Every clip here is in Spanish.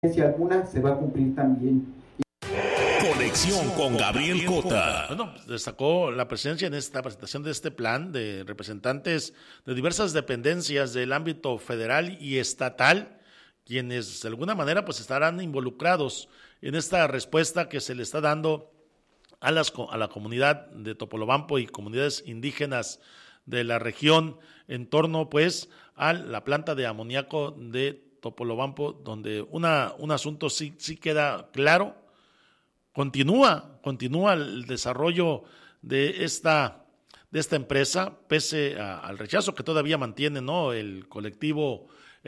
alguna se va a cumplir también. Conexión con Gabriel Cota. Bueno, destacó la presencia en esta presentación de este plan de representantes de diversas dependencias del ámbito federal y estatal, quienes de alguna manera pues estarán involucrados en esta respuesta que se le está dando a la comunidad de Topolobampo y comunidades indígenas de la región en torno pues a la planta de amoníaco de Topolobampo, donde un asunto sí queda claro. Continúa el desarrollo de esta empresa, pese al rechazo que todavía mantiene, ¿no?, el colectivo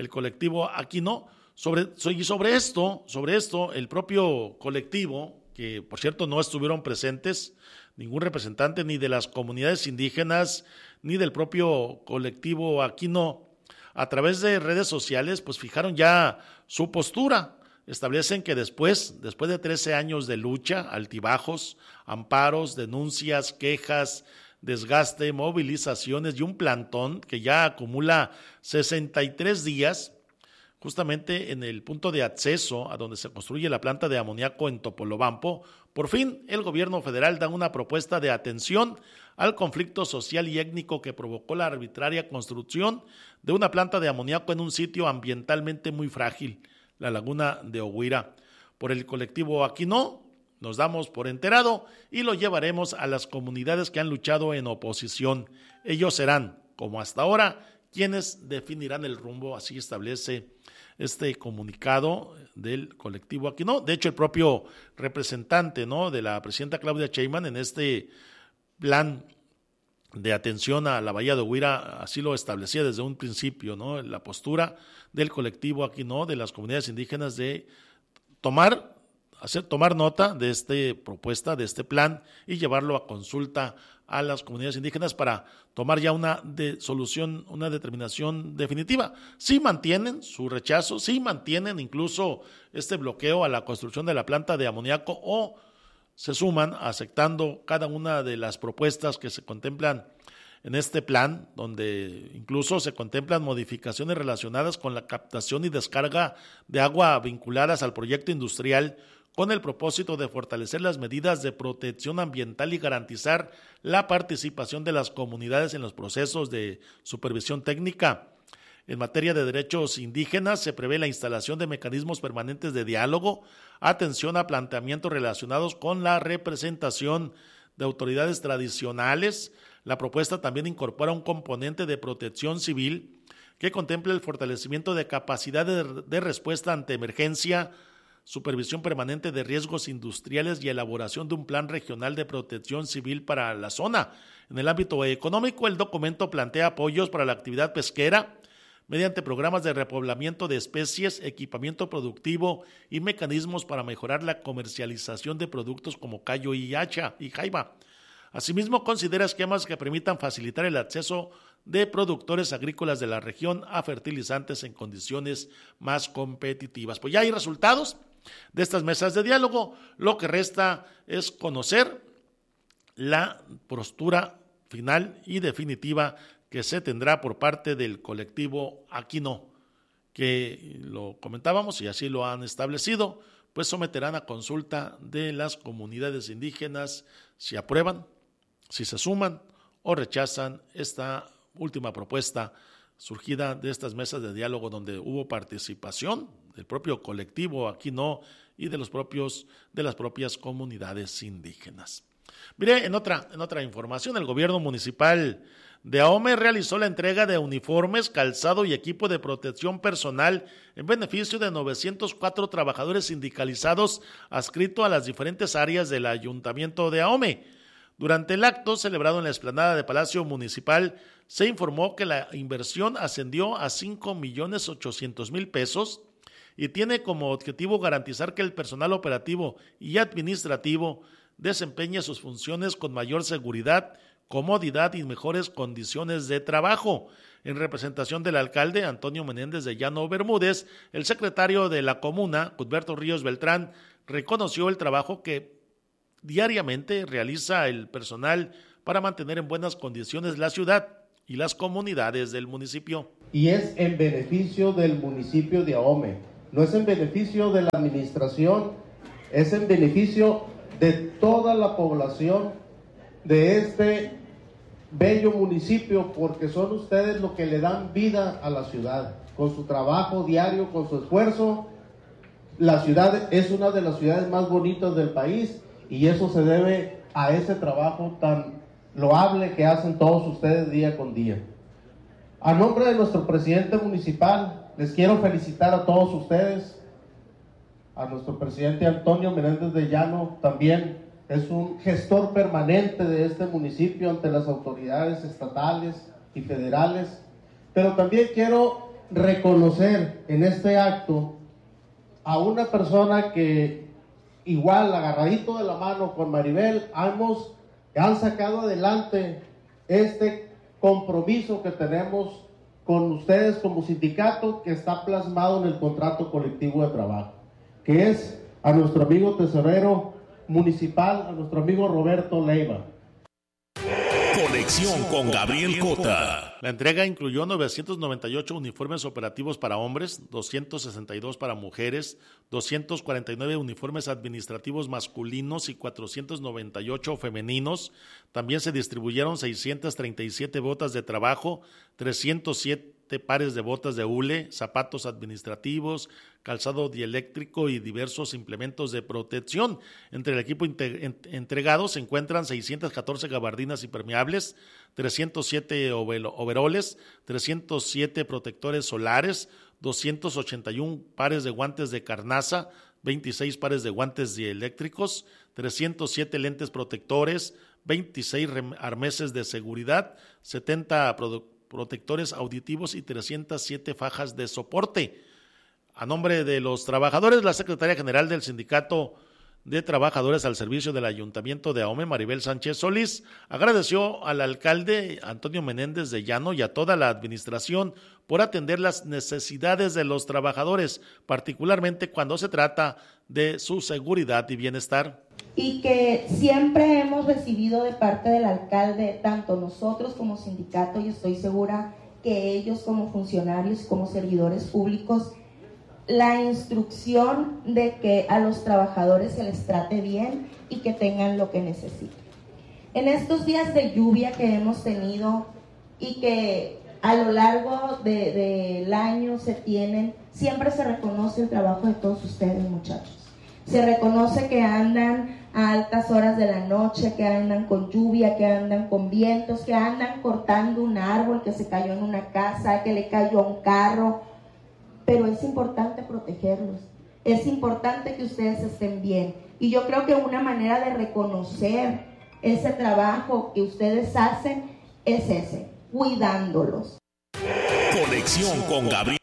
Aquino. Sobre esto, el propio colectivo, que por cierto no estuvieron presentes ningún representante ni de las comunidades indígenas ni del propio colectivo Aquino, a través de redes sociales, pues fijaron ya su postura. Establecen que después de 13 años de lucha, altibajos, amparos, denuncias, quejas, desgaste, movilizaciones y un plantón que ya acumula 63 días, justamente en el punto de acceso a donde se construye la planta de amoníaco en Topolobampo, por fin el gobierno federal da una propuesta de atención al conflicto social y étnico que provocó la arbitraria construcción de una planta de amoníaco en un sitio ambientalmente muy frágil, la laguna de Oguira. Por el colectivo Aquino nos damos por enterado y lo llevaremos a las comunidades que han luchado en oposición. Ellos serán, como hasta ahora, quienes definirán el rumbo, así establece este comunicado del colectivo Aquino. De hecho, el propio representante, ¿no?, de la presidenta Claudia Sheinbaum en este plan de atención a la Bahía de Oguira, así lo establecía desde un principio, ¿no?, la postura del colectivo Aquino, de las comunidades indígenas, de tomar nota de esta propuesta, de este plan, y llevarlo a consulta a las comunidades indígenas para tomar ya una determinación definitiva. Sí mantienen su rechazo, sí mantienen incluso este bloqueo a la construcción de la planta de amoníaco, o se suman aceptando cada una de las propuestas que se contemplan en este plan, donde incluso se contemplan modificaciones relacionadas con la captación y descarga de agua vinculadas al proyecto industrial, con el propósito de fortalecer las medidas de protección ambiental y garantizar la participación de las comunidades en los procesos de supervisión técnica. En materia de derechos indígenas, se prevé la instalación de mecanismos permanentes de diálogo, atención a planteamientos relacionados con la representación de autoridades tradicionales. La propuesta también incorpora un componente de protección civil que contempla el fortalecimiento de capacidad de respuesta ante emergencia, supervisión permanente de riesgos industriales y elaboración de un plan regional de protección civil para la zona. En el ámbito económico, el documento plantea apoyos para la actividad pesquera mediante programas de repoblamiento de especies, equipamiento productivo y mecanismos para mejorar la comercialización de productos como callo y hacha y jaiba. Asimismo, considera esquemas que permitan facilitar el acceso de productores agrícolas de la región a fertilizantes en condiciones más competitivas. Pues ya hay resultados de estas mesas de diálogo. Lo que resta es conocer la postura final y definitiva que se tendrá por parte del colectivo Aquino, que lo comentábamos y así lo han establecido, pues someterán a consulta de las comunidades indígenas si aprueban, si se suman o rechazan esta última propuesta surgida de estas mesas de diálogo, donde hubo participación del propio colectivo Aquino y de las propias comunidades indígenas. Mire, en otra información, el gobierno municipal de Ahome realizó la entrega de uniformes, calzado y equipo de protección personal en beneficio de 904 trabajadores sindicalizados adscritos a las diferentes áreas del ayuntamiento de Ahome. Durante el acto celebrado en la explanada de Palacio Municipal, se informó que la inversión ascendió a 5,800,000 pesos y tiene como objetivo garantizar que el personal operativo y administrativo desempeñe sus funciones con mayor seguridad, comodidad y mejores condiciones de trabajo. En representación del alcalde Antonio Menéndez de Llano Bermúdez, el secretario de la comuna, Cudberto Ríos Beltrán, reconoció el trabajo que diariamente realiza el personal para mantener en buenas condiciones la ciudad y las comunidades del municipio. Y es en beneficio del municipio de Ahome. no es en beneficio de la administración, es en beneficio de toda la población de este bello municipio, porque son ustedes los que le dan vida a la ciudad, con su trabajo diario, con su esfuerzo. La ciudad es una de las ciudades más bonitas del país y eso se debe a ese trabajo tan loable que hacen todos ustedes día con día. A nombre de nuestro presidente municipal, les quiero felicitar a todos ustedes, a nuestro presidente Antonio Menéndez de Llano, también es un gestor permanente de este municipio ante las autoridades estatales y federales, pero también quiero reconocer en este acto a una persona que igual agarradito de la mano con Maribel han sacado adelante este compromiso que tenemos con ustedes como sindicato, que está plasmado en el contrato colectivo de trabajo, que es a nuestro amigo tesorero municipal, a nuestro amigo Roberto Leiva. Conexión con Gabriel Cota. La entrega incluyó 998 uniformes operativos para hombres, 262 para mujeres, 249 uniformes administrativos masculinos y 498 femeninos. También se distribuyeron 637 botas de trabajo, 307 pares de botas de hule, zapatos administrativos, calzado dieléctrico y diversos implementos de protección. Entre el equipo entregado se encuentran 614 gabardinas impermeables, 307 overoles, 307 protectores solares, 281 pares de guantes de carnaza, 26 pares de guantes dieléctricos, 307 lentes protectores, 26 arneses de seguridad, 70 protectores auditivos y 307 fajas de soporte. A nombre de los trabajadores, la secretaria general del Sindicato de Trabajadores al Servicio del Ayuntamiento de Ahome, Maribel Sánchez Solís, agradeció al alcalde Antonio Menéndez de Llano y a toda la administración por atender las necesidades de los trabajadores, particularmente cuando se trata de su seguridad y bienestar. Y que siempre hemos recibido de parte del alcalde, tanto nosotros como sindicato, y estoy segura que ellos como funcionarios, como servidores públicos, la instrucción de que a los trabajadores se les trate bien y que tengan lo que necesiten. En estos días de lluvia que hemos tenido y que a lo largo del año se tienen, siempre se reconoce el trabajo de todos ustedes, muchachos. Se reconoce que andan a altas horas de la noche, que andan con lluvia, que andan con vientos, que andan cortando un árbol que se cayó en una casa, que le cayó a un carro. Pero es importante protegerlos, es importante que ustedes estén bien. Y yo creo que una manera de reconocer ese trabajo que ustedes hacen es ese, cuidándolos. Conexión con Gabriel.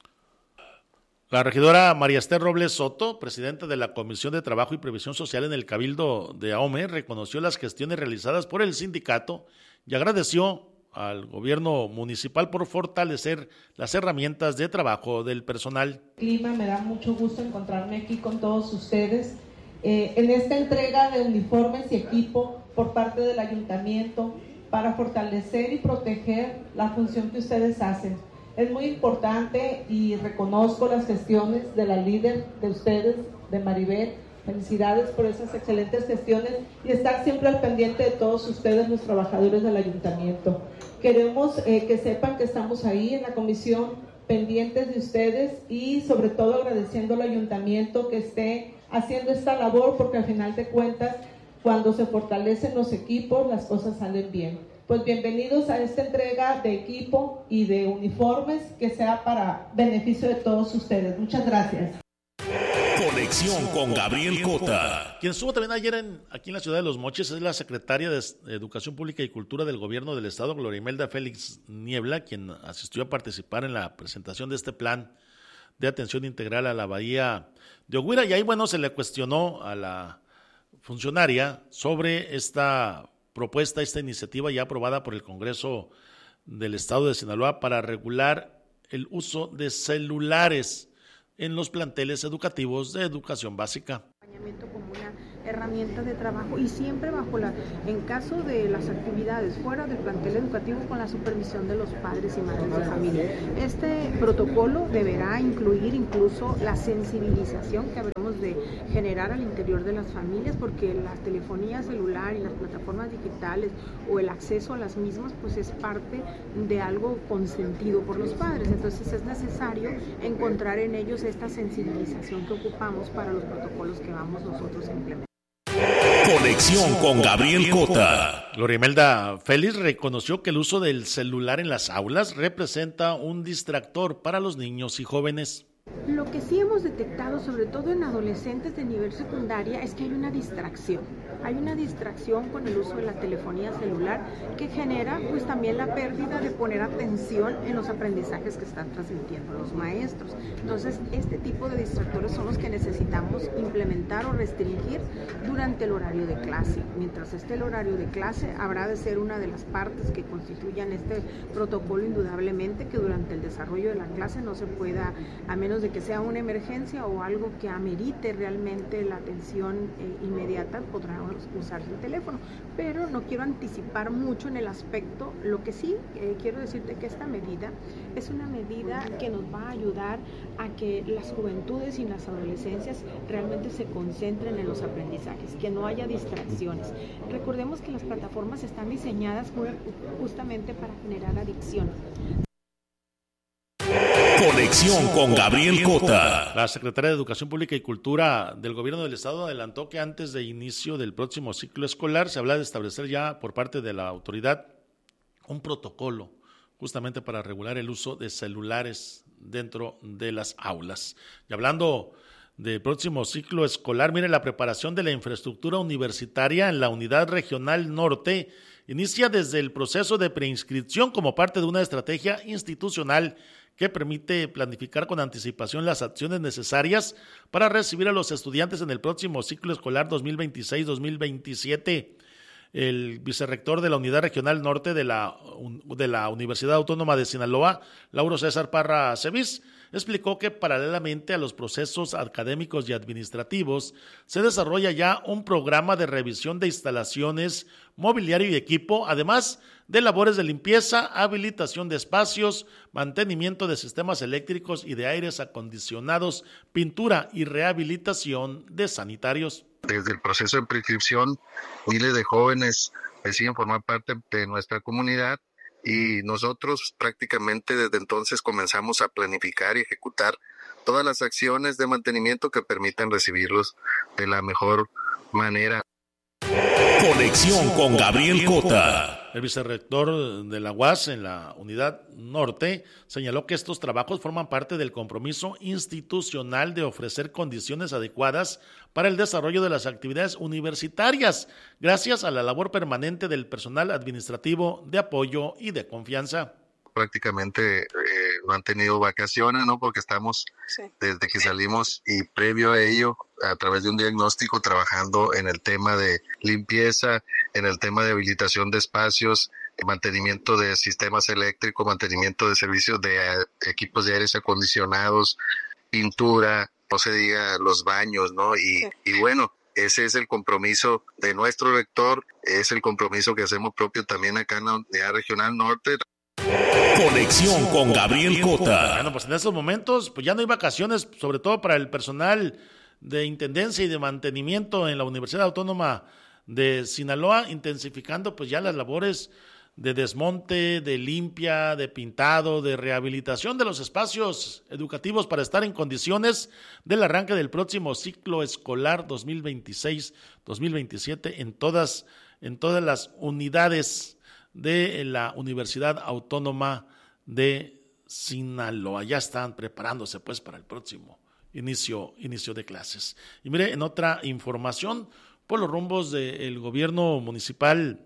La regidora María Esther Robles Soto, presidenta de la Comisión de Trabajo y Previsión Social en el Cabildo de Ahome, reconoció las gestiones realizadas por el sindicato y agradeció al gobierno municipal por fortalecer las herramientas de trabajo del personal. Me da mucho gusto encontrarme aquí con todos ustedes en esta entrega de uniformes y equipo por parte del ayuntamiento para fortalecer y proteger la función que ustedes hacen. Es muy importante y reconozco las gestiones de la líder de ustedes, de Maribel. Felicidades por esas excelentes gestiones y estar siempre al pendiente de todos ustedes, los trabajadores del ayuntamiento. Queremos que sepan que estamos ahí en la comisión pendientes de ustedes y sobre todo agradeciendo al ayuntamiento que esté haciendo esta labor, porque al final de cuentas, cuando se fortalecen los equipos, las cosas salen bien. Pues bienvenidos a esta entrega de equipo y de uniformes que sea para beneficio de todos ustedes. Muchas gracias. Conexión con Gabriel Cota. Quien estuvo también ayer aquí en la ciudad de Los Mochis es la secretaria de Educación Pública y Cultura del Gobierno del Estado, Gloria Imelda Félix Niebla, quien asistió a participar en la presentación de este plan de atención integral a la bahía de Oguira. Y ahí, bueno, se le cuestionó a la funcionaria sobre esta propuesta, esta iniciativa ya aprobada por el Congreso del Estado de Sinaloa para regular el uso de celulares en los planteles educativos de educación básica. Como una herramienta de trabajo y siempre en caso de las actividades fuera del plantel educativo, con la supervisión de los padres y madres de familia. Este protocolo deberá incluir incluso la sensibilización que habremos de generar al interior de las familias, porque la telefonía celular y las plataformas digitales o el acceso a las mismas pues es parte de algo consentido por los padres. Entonces es necesario encontrar en ellos esta sensibilización que ocupamos para los protocolos que vamos nosotros a implementar. Conexión con Gabriel Cota. Gloria Imelda Félix reconoció que el uso del celular en las aulas representa un distractor para los niños y jóvenes. Lo que sí hemos detectado, sobre todo en adolescentes de nivel secundaria, es que hay una distracción. Hay una distracción con el uso de la telefonía celular que genera pues también la pérdida de poner atención en los aprendizajes que están transmitiendo los maestros. Entonces, este tipo de distractores son los que necesitamos implementar o restringir durante el horario de clase. Mientras esté el horario de clase, habrá de ser una de las partes que constituyan este protocolo, indudablemente, que durante el desarrollo de la clase no se pueda, a menos de que sea una emergencia o algo que amerite realmente la atención inmediata, podrá usarse el teléfono. Pero no quiero anticipar mucho en el aspecto. Lo que sí quiero decirte que esta medida es una medida que nos va a ayudar a que las juventudes y las adolescencias realmente se concentren en los aprendizajes, que no haya distracciones. Recordemos que las plataformas están diseñadas justamente para generar adicción. Conexión con Gabriel Cota. La Secretaría de Educación Pública y Cultura del Gobierno del Estado adelantó que antes de inicio del próximo ciclo escolar se habla de establecer ya por parte de la autoridad un protocolo justamente para regular el uso de celulares dentro de las aulas. Y hablando del próximo ciclo escolar, mire, la preparación de la infraestructura universitaria en la Unidad Regional Norte inicia desde el proceso de preinscripción como parte de una estrategia institucional que permite planificar con anticipación las acciones necesarias para recibir a los estudiantes en el próximo ciclo escolar 2026-2027. El vicerrector de la Unidad Regional Norte de la Universidad Autónoma de Sinaloa, Lauro César Parra Cebis, explicó que paralelamente a los procesos académicos y administrativos se desarrolla ya un programa de revisión de instalaciones, mobiliario y equipo, además de labores de limpieza, habilitación de espacios, mantenimiento de sistemas eléctricos y de aires acondicionados, pintura y rehabilitación de sanitarios. Desde el proceso de prescripción, miles de jóvenes deciden formar parte de nuestra comunidad y nosotros prácticamente desde entonces comenzamos a planificar y ejecutar todas las acciones de mantenimiento que permitan recibirlos de la mejor manera. Conexión con Gabriel Cota. El vicerrector de la UAS en la Unidad Norte señaló que estos trabajos forman parte del compromiso institucional de ofrecer condiciones adecuadas para el desarrollo de las actividades universitarias, gracias a la labor permanente del personal administrativo de apoyo y de confianza. Prácticamente no han tenido vacaciones, ¿no? Porque estamos desde que salimos y previo a ello, a través de un diagnóstico, trabajando en el tema de limpieza, en el tema de habilitación de espacios, mantenimiento de sistemas eléctricos, mantenimiento de servicios de equipos de aires acondicionados, pintura, no se diga los baños, ¿no? Y bueno, ese es el compromiso de nuestro rector, es el compromiso que hacemos propio también acá en la Unidad Regional Norte. Conexión con Gabriel Cota. Bueno, pues en estos momentos pues ya no hay vacaciones, sobre todo para el personal de intendencia y de mantenimiento en la Universidad Autónoma de Sinaloa, intensificando pues ya las labores de desmonte, de limpia, de pintado, de rehabilitación de los espacios educativos para estar en condiciones del arranque del próximo ciclo escolar 2026-2027 en todas las unidades de la Universidad Autónoma de Sinaloa. Ya están preparándose pues para el próximo inicio de clases. Y mire, en otra información, por los rumbos del gobierno municipal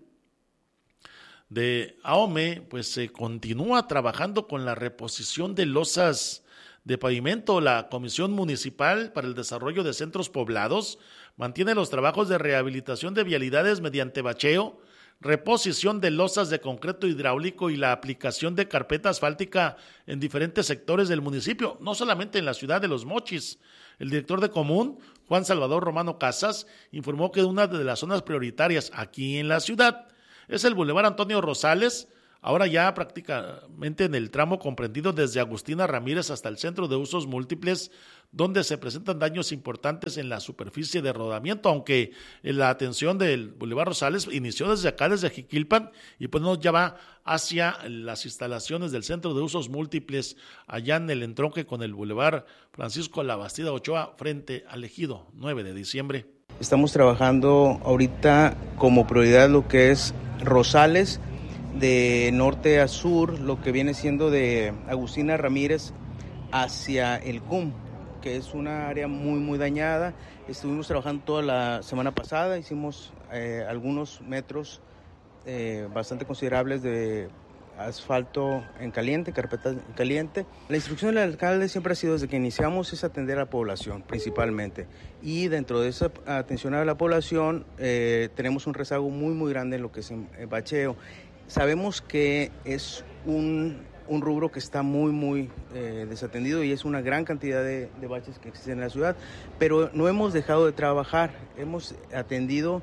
de Ahome, pues se continúa trabajando con la reposición de losas de pavimento. La Comisión Municipal para el Desarrollo de Centros Poblados mantiene los trabajos de rehabilitación de vialidades mediante bacheo, reposición de losas de concreto hidráulico y la aplicación de carpeta asfáltica en diferentes sectores del municipio, no solamente en la ciudad de Los Mochis. El director de Común, Juan Salvador Romano Casas, informó que una de las zonas prioritarias aquí en la ciudad es el Boulevard Antonio Rosales, ahora ya prácticamente en el tramo comprendido desde Agustina Ramírez hasta el Centro de Usos Múltiples, donde se presentan daños importantes en la superficie de rodamiento, aunque la atención del Boulevard Rosales inició desde acá, desde Jiquilpan, y pues no, ya va hacia las instalaciones del Centro de Usos Múltiples, allá en el entronque con el Boulevard Francisco Labastida Ochoa, frente al Ejido, 9 de diciembre. Estamos trabajando ahorita como prioridad lo que es Rosales, de norte a sur, lo que viene siendo de Agustina Ramírez hacia el CUM, que es una área muy dañada. Estuvimos trabajando toda la semana pasada, hicimos algunos metros bastante considerables de asfalto en caliente, carpeta en caliente. La instrucción del alcalde siempre ha sido, desde que iniciamos, es atender a la población principalmente, y dentro de esa atención a la población tenemos un rezago muy grande en lo que es bacheo. Sabemos que es un rubro que está muy desatendido, y es una gran cantidad de baches que existen en la ciudad, pero no hemos dejado de trabajar. Hemos atendido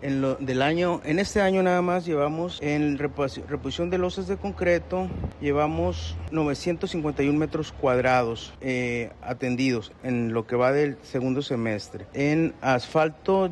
en este año nada más llevamos en reposición de losas de concreto, llevamos 951 metros cuadrados atendidos en lo que va del segundo semestre. En asfalto.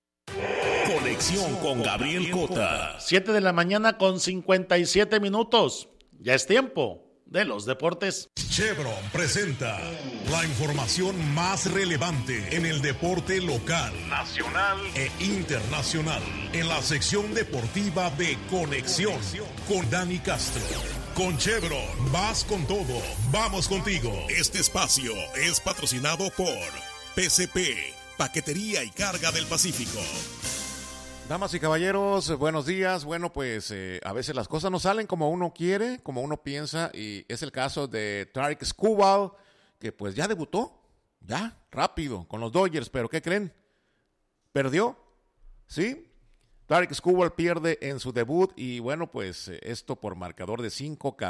Conexión con Gabriel Cota. 7 de la mañana con 57 minutos. Ya es tiempo de los deportes. Chevron presenta la información más relevante en el deporte local, nacional e internacional, en la sección deportiva de Conexión con Dani Castro. Con Chevron, vas con todo, vamos contigo. Este espacio es patrocinado por PCP, Paquetería y Carga del Pacífico. Damas y caballeros, buenos días. Bueno, pues a veces las cosas no salen como uno quiere, como uno piensa, y es el caso de Tarik Skubal, que pues ya debutó, ya, rápido, con los Dodgers, pero ¿qué creen? ¿Perdió? ¿Sí? Tarik Skubal pierde en su debut, y bueno, pues esto por marcador de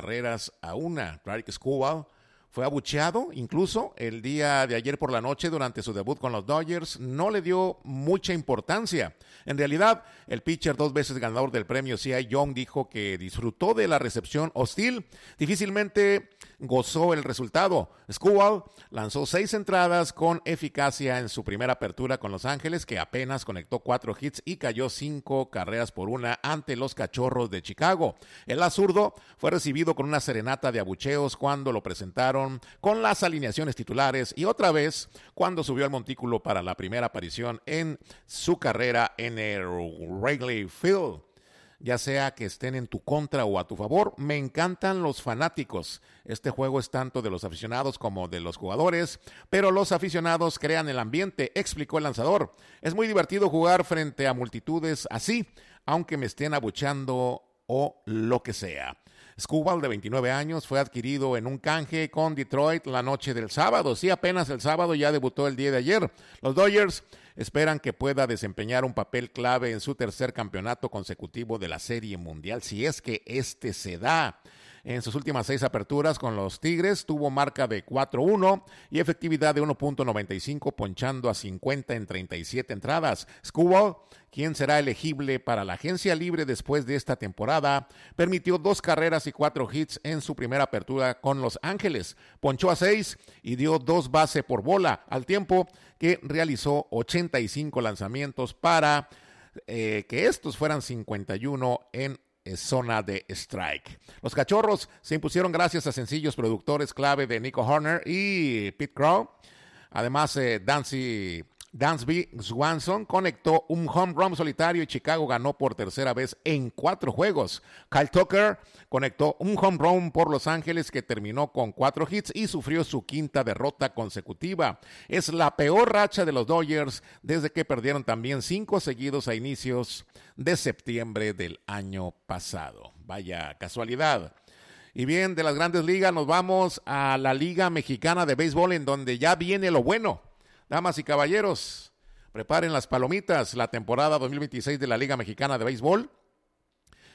5-1. Tarik Skubal fue abucheado incluso el día de ayer por la noche durante su debut con los Dodgers. No le dio mucha importancia. En realidad, el pitcher 2 veces ganador del premio Cy Young dijo que disfrutó de la recepción hostil. Difícilmente gozó el resultado. Skubal lanzó 6 entradas con eficacia en su primera apertura con Los Ángeles, que apenas conectó 4 hits y cayó 5 carreras por 1 ante los Cachorros de Chicago. El zurdo fue recibido con una serenata de abucheos cuando lo presentaron con las alineaciones titulares, y otra vez cuando subió al montículo para la primera aparición en su carrera en el Wrigley Field. Ya sea que estén en tu contra o a tu favor, me encantan los fanáticos. Este juego es tanto de los aficionados como de los jugadores, pero los aficionados crean el ambiente, explicó el lanzador. Es muy divertido jugar frente a multitudes así, aunque me estén abucheando o lo que sea. Skubal, de 29 años, fue adquirido en un canje con Detroit la noche del sábado. Sí, apenas el sábado, ya debutó el día de ayer. Los Dodgers esperan que pueda desempeñar un papel clave en su tercer campeonato consecutivo de la Serie Mundial, si es que este se da. En sus últimas 6 aperturas con los Tigres tuvo marca de 4-1 y efectividad de 1.95, ponchando a 50 en 37 entradas. Skubal, quien será elegible para la agencia libre después de esta temporada, permitió 2 carreras y 4 hits en su primera apertura con Los Ángeles. Ponchó a 6 y dio 2 bases por bola, al tiempo que realizó 85 lanzamientos para que estos fueran 51 en zona de strike. Los Cachorros se impusieron gracias a sencillos productores clave de Nico Horner y Pete Crow. Además, Dansby Swanson conectó un home run solitario y Chicago ganó por tercera vez en 4 juegos. Kyle Tucker conectó un home run por Los Ángeles, que terminó con 4 hits y sufrió su 5ª derrota consecutiva. Es la peor racha de los Dodgers desde que perdieron también 5 seguidos a inicios de septiembre del año pasado. Vaya casualidad. Y bien, de las Grandes Ligas nos vamos a la Liga Mexicana de Béisbol, en donde ya viene lo bueno. Damas y caballeros, preparen las palomitas. La temporada 2026 de la Liga Mexicana de Béisbol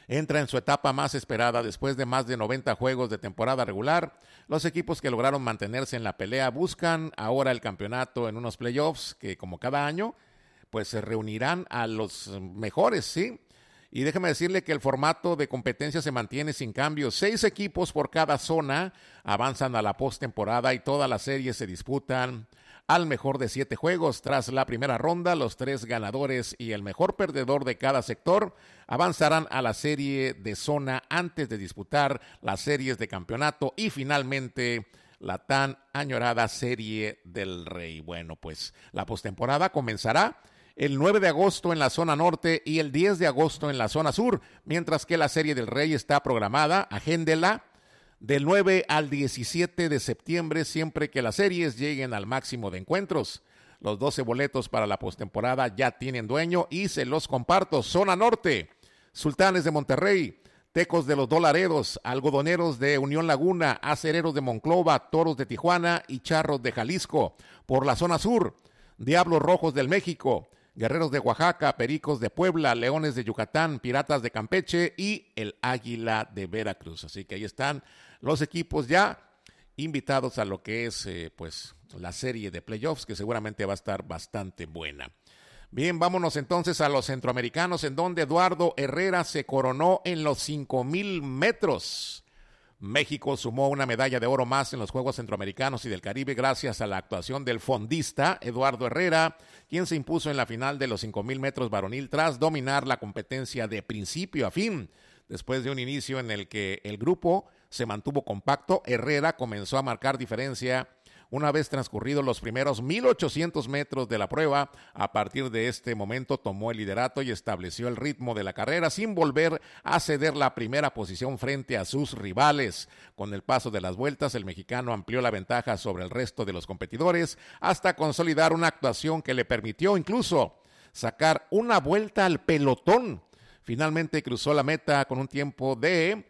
entra en su etapa más esperada después de más de 90 juegos de temporada regular. Los equipos que lograron mantenerse en la pelea buscan ahora el campeonato en unos playoffs que, como cada año, pues se reunirán a los mejores, ¿sí? Y déjeme decirle que el formato de competencia se mantiene sin cambios. 6 equipos por cada zona avanzan a la postemporada y todas las series se disputan al mejor de 7 juegos. Tras la primera ronda, los 3 ganadores y el mejor perdedor de cada sector avanzarán a la serie de zona antes de disputar las series de campeonato y finalmente la tan añorada Serie del Rey. Bueno, pues la postemporada comenzará el 9 de agosto en la zona norte y el 10 de agosto en la zona sur, mientras que la Serie del Rey está programada, agéndela, del 9 al 17 de septiembre, siempre que las series lleguen al máximo de encuentros. Los 12 boletos para la postemporada ya tienen dueño y se los comparto. Zona norte, Sultanes de Monterrey, Tecos de los Dolaredos, Algodoneros de Unión Laguna, Acereros de Monclova, Toros de Tijuana y Charros de Jalisco. Por la zona sur, Diablos Rojos del México, Guerreros de Oaxaca, Pericos de Puebla, Leones de Yucatán, Piratas de Campeche y el Águila de Veracruz. Así que ahí están los equipos ya invitados a lo que es pues la serie de playoffs, que seguramente va a estar bastante buena. Bien, vámonos entonces a los centroamericanos, en donde Eduardo Herrera se coronó en los 5,000 metros. México sumó una medalla de oro más en los Juegos Centroamericanos y del Caribe gracias a la actuación del fondista Eduardo Herrera, quien se impuso en la final de los 5,000 metros varonil tras dominar la competencia de principio a fin. Después de un inicio en el que el grupo se mantuvo compacto, Herrera comenzó a marcar diferencia una vez transcurridos los primeros 1,800 metros de la prueba. A partir de este momento tomó el liderato y estableció el ritmo de la carrera sin volver a ceder la primera posición frente a sus rivales. Con el paso de las vueltas, el mexicano amplió la ventaja sobre el resto de los competidores hasta consolidar una actuación que le permitió incluso sacar una vuelta al pelotón. Finalmente cruzó la meta con un tiempo de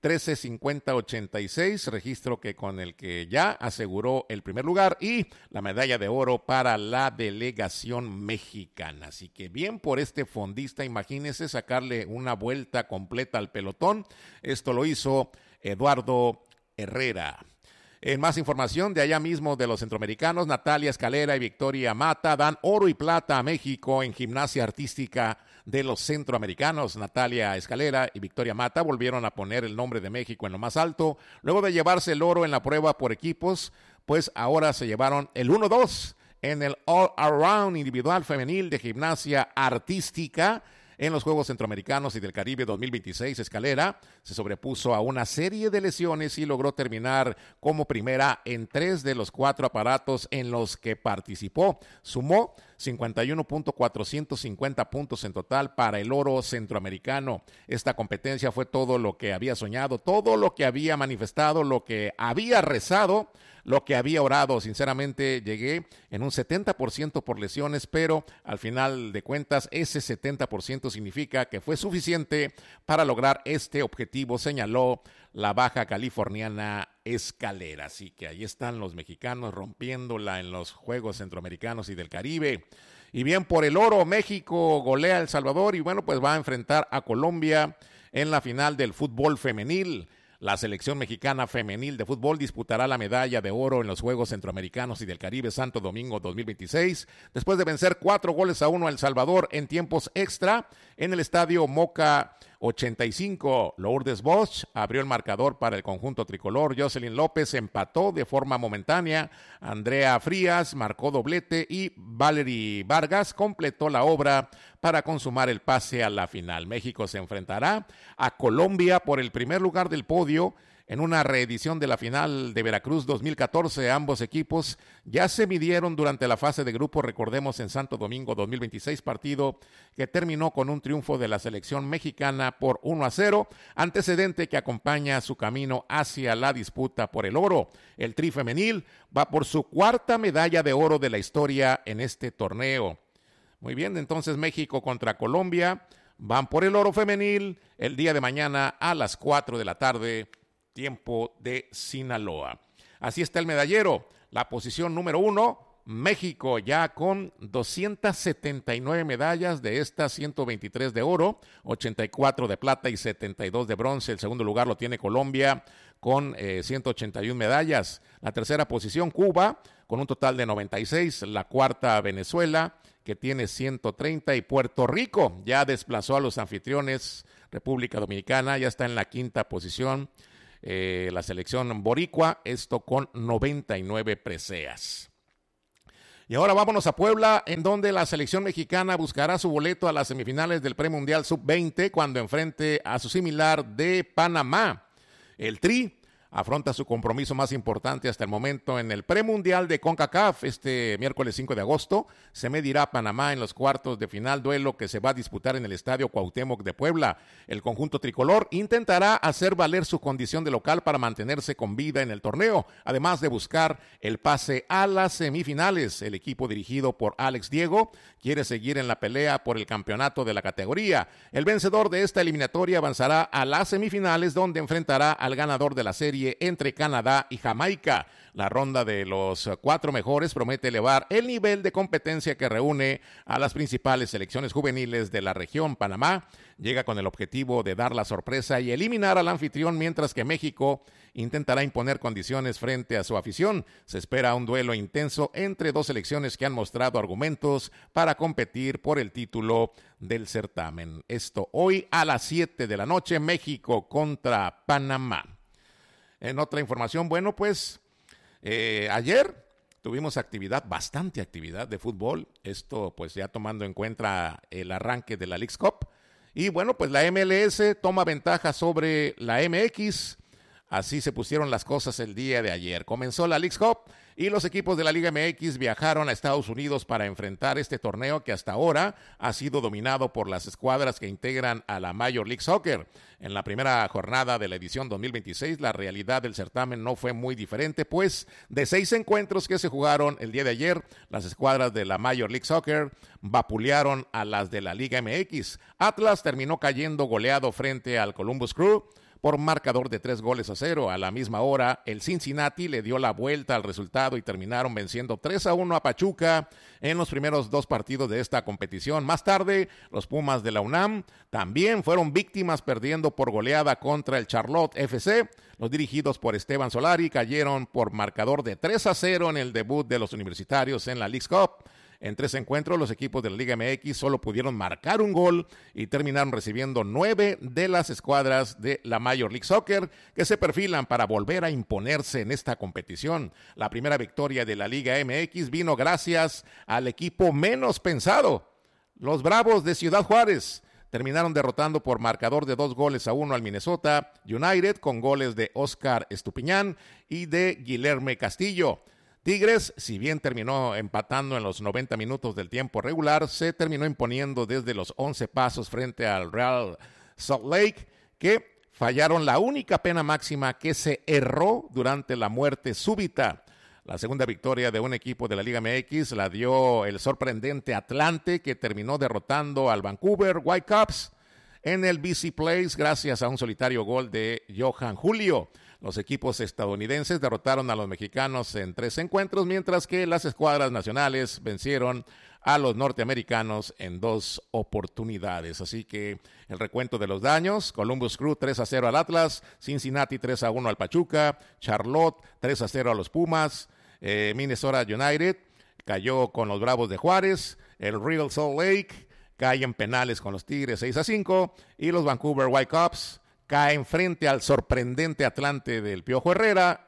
13:50:86, registro que con el que ya aseguró el primer lugar y la medalla de oro para la delegación mexicana. Así que bien por este fondista, imagínense sacarle una vuelta completa al pelotón. Esto lo hizo Eduardo Herrera. En más información de allá mismo de los centroamericanos, Natalia Escalera y Victoria Mata dan oro y plata a México en gimnasia artística de los centroamericanos. Natalia Escalera y Victoria Mata volvieron a poner el nombre de México en lo más alto. Luego de llevarse el oro en la prueba por equipos, pues ahora se llevaron el 1-2 en el All-Around individual femenil de gimnasia artística. En los Juegos Centroamericanos y del Caribe 2026, Escalera se sobrepuso a una serie de lesiones y logró terminar como primera en 3 de los 4 aparatos en los que participó. Sumó 51.450 puntos en total para el oro centroamericano. Esta competencia fue todo lo que había soñado, todo lo que había manifestado, lo que había rezado, lo que había orado. Sinceramente llegué en un 70% por lesiones, pero al final de cuentas ese 70% significa que fue suficiente para lograr este objetivo, señaló la baja californiana Escalera. Así que ahí están los mexicanos rompiéndola en los Juegos Centroamericanos y del Caribe. Y bien, por el oro, México golea a El Salvador y bueno, pues va a enfrentar a Colombia en la final del fútbol femenil. La selección mexicana femenil de fútbol disputará la medalla de oro en los Juegos Centroamericanos y del Caribe Santo Domingo 2026, después de vencer 4-1 a El Salvador en tiempos extra en el estadio Moca 85. Lourdes Bosch abrió el marcador para el conjunto tricolor. Jocelyn López empató de forma momentánea. Andrea Frías marcó doblete y Valerie Vargas completó la obra para consumar el pase a la final. México se enfrentará a Colombia por el primer lugar del podio en una reedición de la final de Veracruz 2014. Ambos equipos ya se midieron durante la fase de grupo, recordemos, en Santo Domingo 2026, partido que terminó con un triunfo de la selección mexicana por 1-0, antecedente que acompaña su camino hacia la disputa por el oro. El Tri femenil va por su 4ª medalla de oro de la historia en este torneo. Muy bien, entonces México contra Colombia van por el oro femenil el día de mañana a las 4 de la tarde, tiempo de Sinaloa. Así está el medallero. La posición número 1 México ya con 279 medallas, de estas 123 de oro, 84 de plata y 72 de bronce. El segundo lugar lo tiene Colombia con 181 medallas. La tercera posición, Cuba, con un total de 96. La cuarta, Venezuela, que tiene 130. Y Puerto Rico ya desplazó a los anfitriones. República Dominicana ya está en la quinta posición. La selección boricua, esto con 99 preseas. Y ahora vámonos a Puebla, en donde la selección mexicana buscará su boleto a las semifinales del Premundial Sub-20 cuando enfrente a su similar de Panamá. El Tri afronta su compromiso más importante hasta el momento en el Premundial de CONCACAF. Este miércoles 5 de agosto se medirá Panamá en los cuartos de final, duelo que se va a disputar en el Estadio Cuauhtémoc de Puebla. El conjunto tricolor intentará hacer valer su condición de local para mantenerse con vida en el torneo, además de buscar el pase a las semifinales. El equipo dirigido por Alex Diego quiere seguir en la pelea por el campeonato de la categoría. El vencedor de esta eliminatoria avanzará a las semifinales, donde enfrentará al ganador de la serie entre Canadá y Jamaica. La ronda de los 4 mejores promete elevar el nivel de competencia que reúne a las principales selecciones juveniles de la región. Panamá llega con el objetivo de dar la sorpresa y eliminar al anfitrión, mientras que México intentará imponer condiciones frente a su afición. Se espera un duelo intenso entre dos selecciones que han mostrado argumentos para competir por el título del certamen. Esto hoy a las 7 de la noche, México contra Panamá. En otra información, bueno, pues ayer tuvimos bastante actividad de fútbol, esto pues ya tomando en cuenta el arranque de la Leagues Cup. Y bueno, pues la MLS toma ventaja sobre la MX, así se pusieron las cosas el día de ayer. Comenzó la Leagues Cup y los equipos de la Liga MX viajaron a Estados Unidos para enfrentar este torneo que hasta ahora ha sido dominado por las escuadras que integran a la Major League Soccer. En la primera jornada de la edición 2026, la realidad del certamen no fue muy diferente, pues de 6 encuentros que se jugaron el día de ayer, las escuadras de la Major League Soccer vapulearon a las de la Liga MX. Atlas terminó cayendo goleado frente al Columbus Crew por marcador de 3-0. A la misma hora, el Cincinnati le dio la vuelta al resultado y terminaron venciendo 3-1 a Pachuca en los primeros 2 partidos de esta competición. Más tarde, los Pumas de la UNAM también fueron víctimas, perdiendo por goleada contra el Charlotte FC. Los dirigidos por Esteban Solari cayeron por marcador de 3-0 en el debut de los universitarios en la Leagues Cup. En 3 encuentros, los equipos de la Liga MX solo pudieron marcar un gol y terminaron recibiendo 9 de las escuadras de la Major League Soccer, que se perfilan para volver a imponerse en esta competición. La primera victoria de la Liga MX vino gracias al equipo menos pensado, los Bravos de Ciudad Juárez. Terminaron derrotando por marcador de 2-1 al Minnesota United, con goles de Oscar Estupiñán y de Guilherme Castillo. Tigres, si bien terminó empatando en los 90 minutos del tiempo regular, se terminó imponiendo desde los 11 pasos frente al Real Salt Lake, que fallaron la única pena máxima que se erró durante la muerte súbita. La segunda victoria de un equipo de la Liga MX la dio el sorprendente Atlante, que terminó derrotando al Vancouver Whitecaps en el BC Place gracias a un solitario gol de Johan Julio. Los equipos estadounidenses derrotaron a los mexicanos en 3 encuentros, mientras que las escuadras nacionales vencieron a los norteamericanos en 2 oportunidades. Así que el recuento de los daños: Columbus Crew 3-0 al Atlas, Cincinnati 3-1 al Pachuca, Charlotte 3-0 a los Pumas, Minnesota United cayó con los Bravos de Juárez, el Real Salt Lake cae en penales con los Tigres 6-5 y los Vancouver Whitecaps caen frente al sorprendente Atlante del Piojo Herrera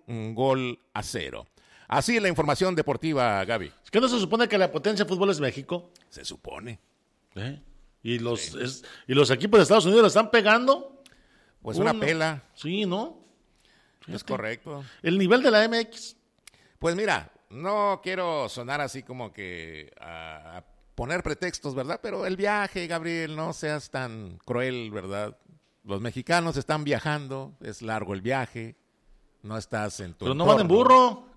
1-0. Así la información deportiva, Gaby. ¿Es que no se supone que la potencia de fútbol es México? Se supone. ¿Y los equipos de Estados Unidos la están pegando? Pues una pela. Sí, ¿no? Es correcto. El nivel de la MX. Pues mira, no quiero sonar así como que a poner pretextos, ¿verdad? Pero el viaje, Gabriel, no seas tan cruel, ¿verdad? Los mexicanos están viajando, es largo el viaje, no estás en tu Pero entorno. no van en burro.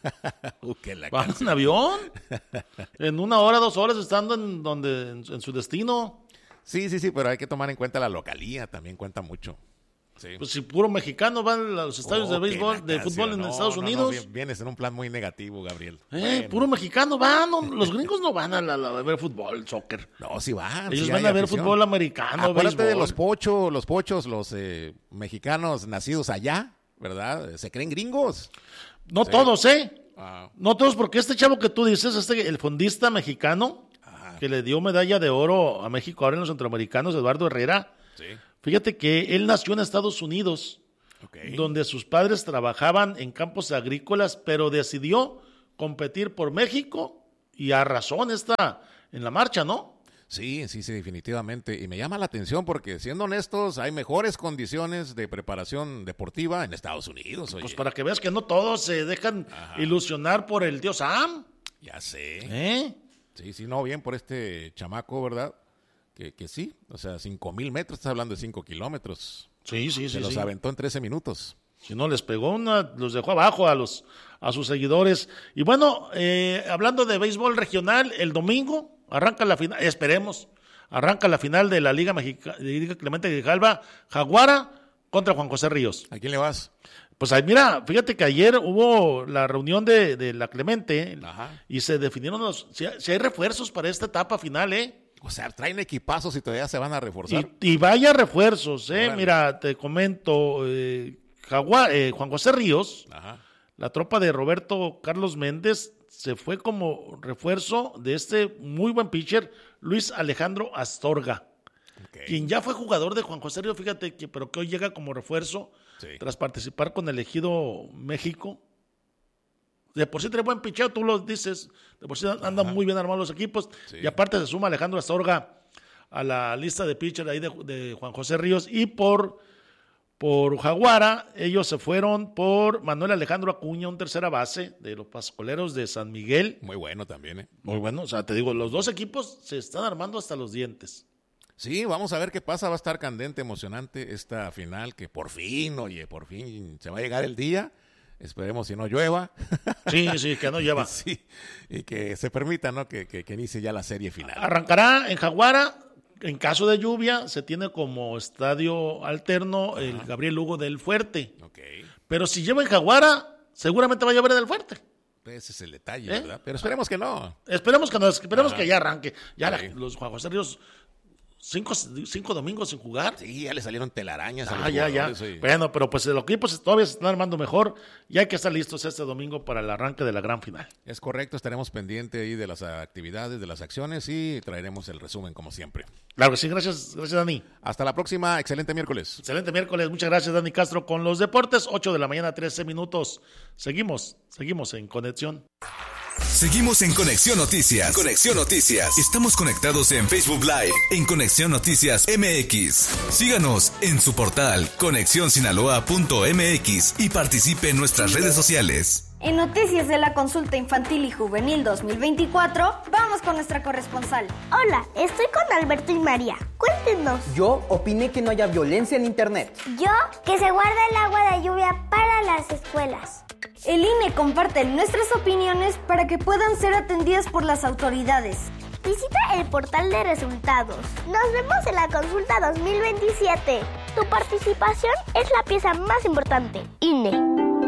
Van en avión. En 1 hora, 2 horas estando en su destino. Sí, pero hay que tomar en cuenta la localía, también cuenta mucho. Sí. Pues si puro mexicano van a los estadios de béisbol, de fútbol en Estados Unidos. Vienes en un plan muy negativo, Gabriel. Puro mexicano van, los gringos no van a ver fútbol, soccer. No, sí van. Ellos sí van a ver fútbol americano, Acuérdate béisbol. de los pochos, los mexicanos nacidos allá, ¿verdad? Se creen gringos. No todos, No todos, porque este chavo que tú dices, el fondista mexicano, que le dio medalla de oro a México ahora en los centroamericanos, Eduardo Herrera. Sí. Fíjate que él nació en Estados Unidos, donde sus padres trabajaban en campos agrícolas, pero decidió competir por México y a razón está en la marcha, ¿no? Sí, definitivamente. Y me llama la atención porque, siendo honestos, hay mejores condiciones de preparación deportiva en Estados Unidos. Oye. Pues para que veas que no todos se dejan ilusionar por el tío Sam. Ya sé. Sí, no, bien por este chamaco, ¿verdad? Que sí, o sea, 5,000 metros, estás hablando de 5 kilómetros. Sí. Se los aventó en 13 minutos. Si no, les pegó los dejó abajo a sus seguidores. Y bueno, hablando de béisbol regional, el domingo arranca la final, arranca la final de la Liga Clemente Grijalva, Jaguara contra Juan José Ríos. ¿A quién le vas? Pues mira, fíjate que ayer hubo la reunión de la Clemente y se definieron si hay refuerzos para esta etapa final, O sea, traen equipazos y todavía se van a reforzar. Y vaya refuerzos, Órale. Mira, te comento, Juan José Ríos, la tropa de Roberto Carlos Méndez, se fue como refuerzo de este muy buen pitcher, Luis Alejandro Astorga, quien ya fue jugador de Juan José Ríos, fíjate, pero que hoy llega como refuerzo tras participar con el Ejido México. De por sí tiene buen picheo, tú lo dices, de por sí andan muy bien armados los equipos, y aparte se suma Alejandro Astorga a la lista de pitcher ahí de Juan José Ríos, y por Jaguara, ellos se fueron por Manuel Alejandro Acuña, un tercera base de los Pascoleros de San Miguel. Muy bueno también, Muy bueno, o sea, te digo, los dos equipos se están armando hasta los dientes. Sí, vamos a ver qué pasa, va a estar candente, emocionante esta final, que por fin se va a llegar el día. Esperemos si no llueva. Sí, que no llueva. Sí, y que se permita, ¿no? Que inicie ya la serie final. Arrancará en Jaguara. En caso de lluvia, se tiene como estadio alterno el Gabriel Lugo del Fuerte. Pero si lleva en Jaguara, seguramente va a llover del Fuerte. Ese es el detalle, ¿verdad? Pero esperemos que no. Esperemos que ya arranque. Ya los Juan José Ríos, 5 domingos sin jugar. Sí, ya le salieron telarañas a los ya. jugadores, sí. Bueno, pero pues los equipos todavía se están armando mejor y hay que estar listos este domingo para el arranque de la gran final. Es correcto, estaremos pendientes ahí de las actividades, de las acciones y traeremos el resumen como siempre. Claro que sí, gracias Dani. Hasta la próxima, excelente miércoles. Excelente miércoles, muchas gracias Dani Castro con los deportes, 8 de la mañana, 13 minutos. Seguimos en conexión. Seguimos en Conexión Noticias. Conexión Noticias. Estamos conectados en Facebook Live, en Conexión Noticias MX. Síganos en su portal conexionsinaloa.mx y participe en nuestras redes sociales. En Noticias de la Consulta Infantil y Juvenil 2024, vamos con nuestra corresponsal. Hola, estoy con Alberto y María. Cuéntenos. Yo opiné que no haya violencia en Internet. Yo, que se guarda el agua de lluvia para las escuelas. El INE comparte nuestras opiniones para que puedan ser atendidas por las autoridades. Visita el portal de resultados. Nos vemos en la consulta 2027. Tu participación es la pieza más importante. INE.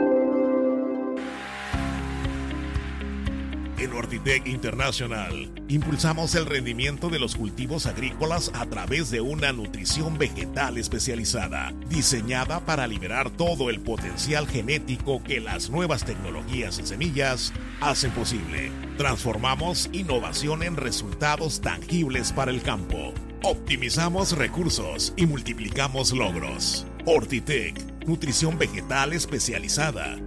En Ortitec International, impulsamos el rendimiento de los cultivos agrícolas a través de una nutrición vegetal especializada, diseñada para liberar todo el potencial genético que las nuevas tecnologías en semillas hacen posible. Transformamos innovación en resultados tangibles para el campo. Optimizamos recursos y multiplicamos logros. Ortitec, nutrición vegetal especializada.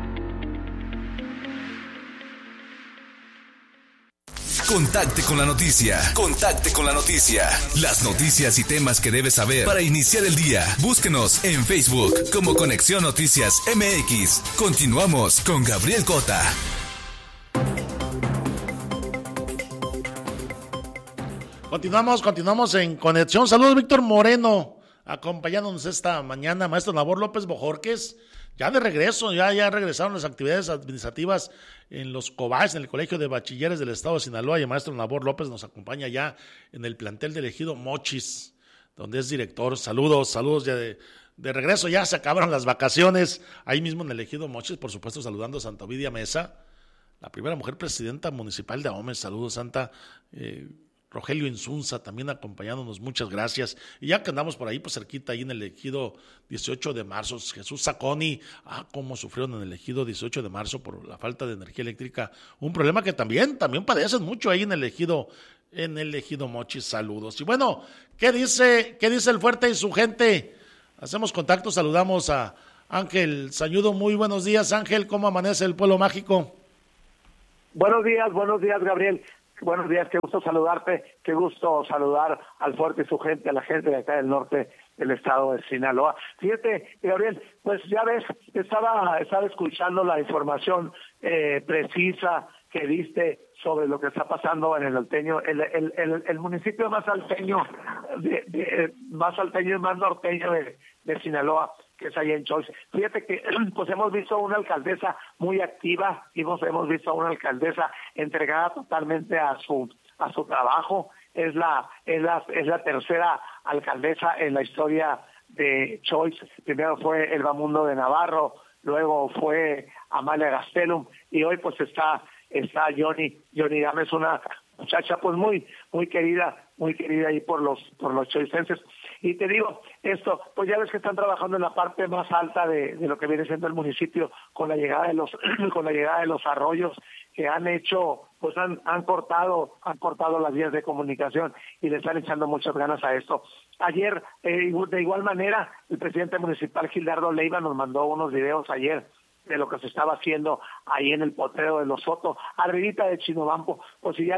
Contacte con la noticia. Contacte con la noticia. Las noticias y temas que debes saber para iniciar el día. Búsquenos en Facebook como Conexión Noticias MX. Continuamos con Gabriel Cota. Continuamos en conexión. Saludos, Víctor Moreno, acompañándonos esta mañana. Maestro Nabor López Bojorquez, ya de regreso, ya regresaron las actividades administrativas en los COBAS, en el Colegio de Bachilleres del Estado de Sinaloa, y el maestro Nabor López nos acompaña ya en el plantel del Ejido Mochis, donde es director. Saludos de regreso, ya se acabaron las vacaciones, ahí mismo en el Ejido Mochis, por supuesto saludando a Santa Ovidia Mesa, la primera mujer presidenta municipal de Ahome. Saludos, Santa. Rogelio Insunza también acompañándonos, muchas gracias. Y ya que andamos por ahí, pues cerquita, ahí en el Ejido 18 de marzo, Jesús Saconi, cómo sufrieron en el Ejido 18 de marzo por la falta de energía eléctrica, un problema que también padecen mucho ahí en el Ejido Mochis. Saludos. Y bueno, ¿qué dice el Fuerte y su gente? Hacemos contacto, saludamos a Ángel Sañudo. Muy buenos días, Ángel, ¿cómo amanece el Pueblo Mágico? Buenos días, Gabriel. Buenos días, qué gusto saludarte, qué gusto saludar al Fuerte y su gente, a la gente de acá del norte del estado de Sinaloa. Fíjate, Gabriel, pues ya ves, estaba escuchando la información precisa que diste sobre lo que está pasando en el Alteño, el municipio más alteño más alteño y más norteño de Sinaloa, que es allá en Choix. Fíjate que pues hemos visto una alcaldesa muy activa, hemos visto una alcaldesa entregada totalmente a su trabajo. Es la tercera alcaldesa en la historia de Choix. Primero fue Elba Mundo de Navarro, luego fue Amalia Gastelum y hoy pues está Johnny Gámez, una muchacha pues muy querida ahí por los choicenses. Y te digo, esto, pues ya ves que están trabajando en la parte más alta de lo que viene siendo el municipio, con la llegada de los arroyos que han hecho, pues han cortado las vías de comunicación y le están echando muchas ganas a esto. Ayer, de igual manera, el presidente municipal Gildardo Leiva nos mandó unos videos ayer de lo que se estaba haciendo ahí en el potrero de Los Soto, arribita de Chinobampo. Pues si ya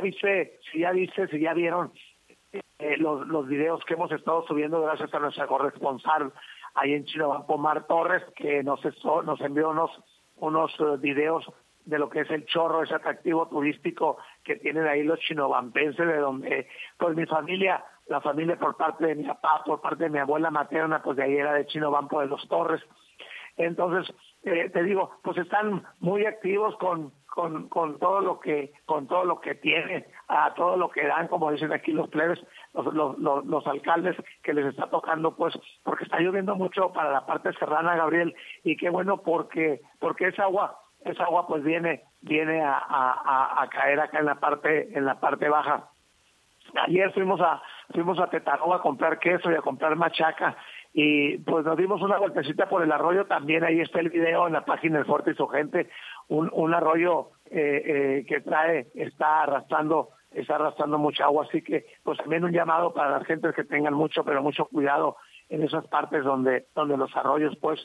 vieron los videos que hemos estado subiendo gracias a nuestra corresponsal ahí en Chinobampo, Mar Torres, que nos envió unos videos de lo que es el chorro, ese atractivo turístico que tienen ahí los chinobampenses, de donde pues mi familia, la familia por parte de mi papá, por parte de mi abuela materna, pues de ahí era de Chinobampo de los Torres. Entonces, te digo, pues están muy activos con todo lo que tienen, a todo lo que dan, como dicen aquí los plebes, los alcaldes, que les está tocando, pues, porque está lloviendo mucho para la parte serrana, Gabriel, y qué bueno porque esa agua pues viene a caer acá en la parte baja. Ayer fuimos a Tetaroba a comprar queso y a comprar machaca, y pues nos dimos una vueltecita por el arroyo. También ahí está el video en la página del Fuerte y su gente, un arroyo que está arrastrando mucha agua, así que pues también un llamado para las gentes que tengan mucho cuidado en esas partes donde los arroyos pues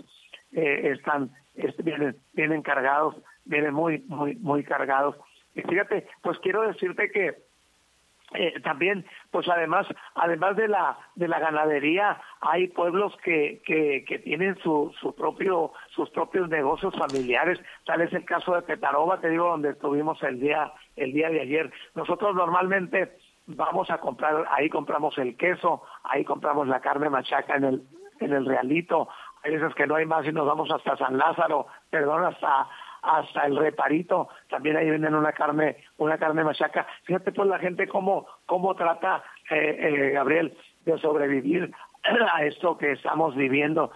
vienen cargados, vienen muy cargados. Y fíjate, pues quiero decirte que también, pues además de la ganadería, hay pueblos que tienen sus propios negocios familiares. Tal es el caso de Tetaroba, te digo, donde estuvimos el día de ayer. Nosotros normalmente vamos a comprar, ahí compramos el queso, ahí compramos la carne machaca en el Realito. Hay veces que no hay más y nos vamos hasta San Lázaro, hasta el Reparito, también ahí venden una carne machaca. Fíjate pues la gente cómo trata, Gabriel, de sobrevivir a esto que estamos viviendo,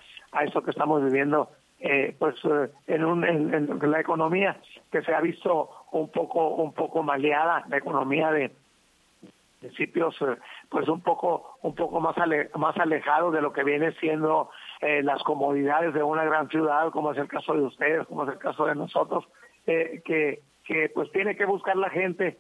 en la economía que se ha visto un poco maleada, la economía de municipios pues un poco más alejado de lo que viene siendo las comodidades de una gran ciudad, como es el caso de ustedes, como es el caso de nosotros, que pues tiene que buscar la gente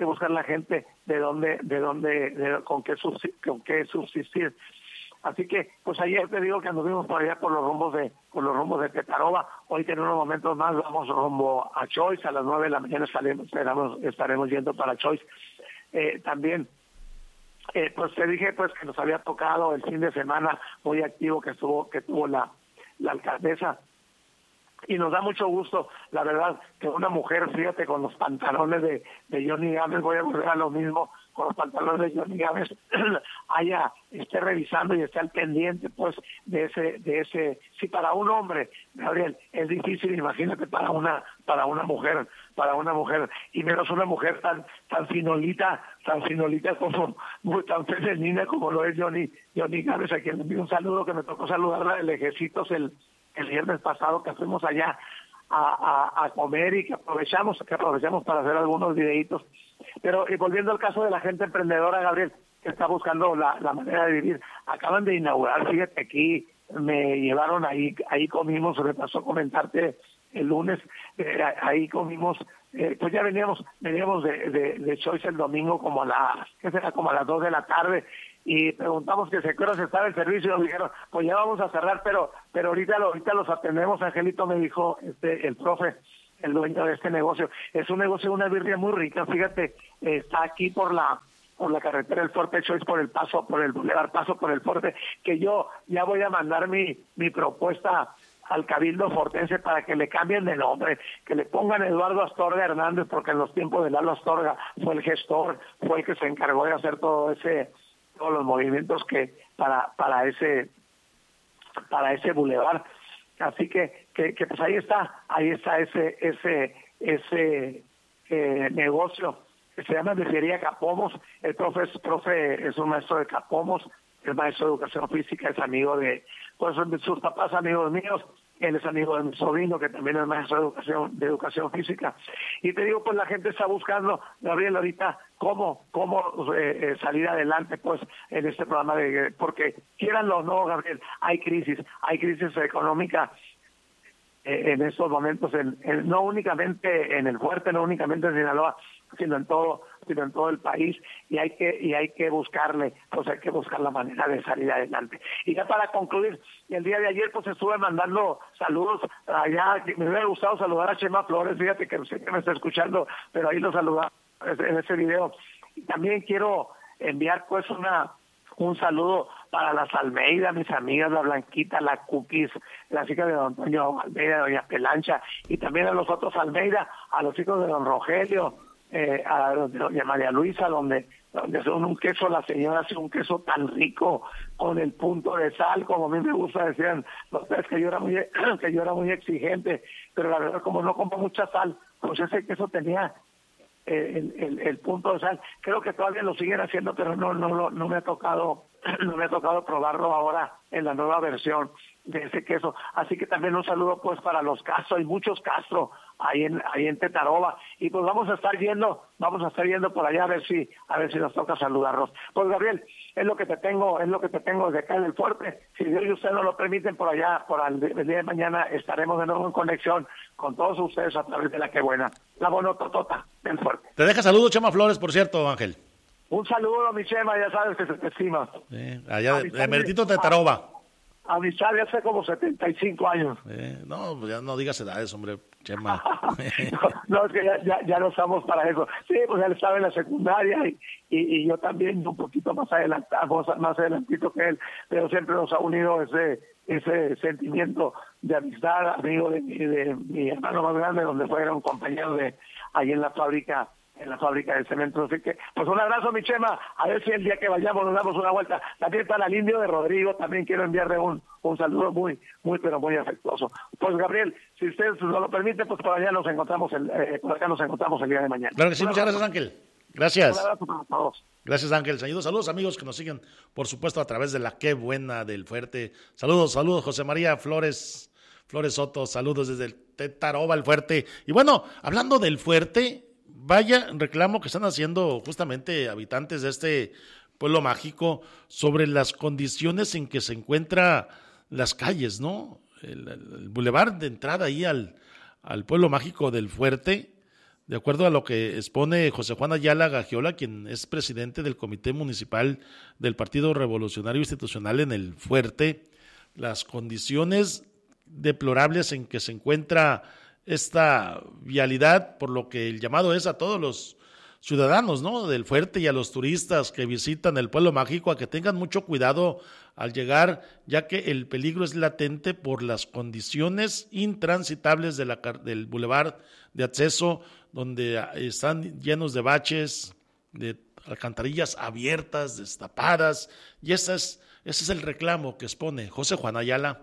con qué subsistir. Así que pues ayer te digo que anduvimos por allá por los rumbos de Tetaroba. Hoy en unos momentos más vamos rumbo a Choix, a las 9 de la mañana estaremos yendo para Choix. También pues te dije pues que nos había tocado el fin de semana muy activo que tuvo la alcaldesa, y nos da mucho gusto, la verdad, que una mujer, fíjate, con los pantalones de Johnny Gámez, voy a volver a lo mismo, con los pantalones de Johnny Gámez esté revisando y esté al pendiente pues de ese, si para un hombre, Gabriel, es difícil, imagínate para una mujer, y menos una mujer tan finolita como, muy tan femenina como lo es Johnny Gámez, a quien le envío un saludo, que me tocó saludarla de lejecitos el viernes pasado, que fuimos allá a comer y que aprovechamos para hacer algunos videitos. Pero volviendo al caso de la gente emprendedora, Gabriel, que está buscando la manera de vivir, acaban de inaugurar, fíjate, aquí me llevaron, ahí comimos, se me pasó a comentarte el lunes, ahí comimos, pues ya veníamos de Choice el domingo como a las 2 de la tarde, y preguntamos que a qué horas estaba el servicio, y nos dijeron, pues ya vamos a cerrar, pero ahorita los atendemos. Angelito me dijo, el profe, el dueño de este negocio, es un negocio, una birria muy rica, fíjate, está aquí por la carretera del Forte Choice, por el Boulevard Paso por el Forte, que yo ya voy a mandar mi propuesta al Cabildo Fortense para que le cambien de nombre, que le pongan Eduardo Astorga Hernández, porque en los tiempos de Lalo Astorga fue el gestor, fue el que se encargó de hacer todos los movimientos que para ese bulevar. Así que pues ahí está ese negocio que se llama Birrería Capomos. El profe es un maestro de Capomos, es maestro de educación física, es amigo de sus papás, amigos míos. Él es amigo de mi sobrino, que también es maestro de educación física. Y te digo, pues la gente está buscando, Gabriel, ahorita cómo salir adelante, pues, en este programa, porque quieranlo o no, Gabriel, hay crisis económica en estos momentos, no únicamente en el Fuerte, no únicamente en Sinaloa, sino en todo el país, y hay que buscar la manera de salir adelante. Y ya para concluir, el día de ayer pues estuve mandando saludos allá, me hubiera gustado saludar a Chema Flores, fíjate que sé que me está escuchando, pero ahí lo saludaba en ese video. Y también quiero enviar pues un saludo para las Almeida, mis amigas, la Blanquita, la Cookies, las hijas de don Antonio Almeida, doña Pelancha, y también a los otros Almeida, a los hijos de don Rogelio, a doña María Luisa, donde son un queso, la señora hace un queso tan rico con el punto de sal, como a mí me gusta. Decían los tres que yo era muy exigente, pero la verdad, como no como mucha sal, pues ese queso tenía el punto de sal. Creo que todavía lo siguen haciendo, pero no me ha tocado probarlo ahora en la nueva versión de ese queso. Así que también un saludo pues para los Castro, hay muchos Castro ahí en Tetaroba, y pues vamos a estar yendo por allá a ver si nos toca saludarlos. Pues Gabriel, es lo que te tengo desde acá en el Fuerte. Si Dios y usted nos lo permiten, por allá, el día de mañana estaremos de nuevo en conexión con todos ustedes a través de la que buena, la bonototota del Fuerte. Te deja saludos Chema Flores, por cierto, Ángel. Un saludo, mi Chema, ya sabes que se te estima. Allá de Mertito Tetaroba. A mi Charlie hace como 75 años. No, pues ya no digas edades, hombre, Chema. No, es que ya no estamos para eso. Sí, pues él estaba en la secundaria y yo también un poquito más adelantito que él, pero siempre nos ha unido ese sentimiento de amistad, amigo de mi hermano más grande, donde fueron compañeros ahí en la fábrica de cemento. Así que, pues un abrazo, mi Chema, a ver si el día que vayamos nos damos una vuelta. También para el Indio de Rodrigo, también quiero enviarle un saludo muy, pero muy afectuoso. Pues Gabriel, si usted nos lo permite, pues por acá nos encontramos el día de mañana. Claro que sí, muchas gracias, Ángel. Gracias. Un abrazo para todos. Gracias, Ángel. Saludos amigos que nos siguen, por supuesto, a través de la Qué Buena del Fuerte. Saludos, José María Flores Soto, saludos desde el Tetaroba, el Fuerte. Y bueno, hablando del Fuerte, vaya reclamo que están haciendo justamente habitantes de este pueblo mágico sobre las condiciones en que se encuentran las calles, ¿no? El bulevar de entrada ahí al pueblo mágico del Fuerte, de acuerdo a lo que expone José Juan Ayala Gagiola, quien es presidente del Comité Municipal del Partido Revolucionario Institucional en el Fuerte, las condiciones deplorables en que se encuentra esta vialidad, por lo que el llamado es a todos los ciudadanos, ¿no?, del Fuerte y a los turistas que visitan el pueblo mágico a que tengan mucho cuidado al llegar, ya que el peligro es latente por las condiciones intransitables del bulevar de acceso, donde están llenos de baches, de alcantarillas abiertas, destapadas, y ese es el reclamo que expone José Juan Ayala.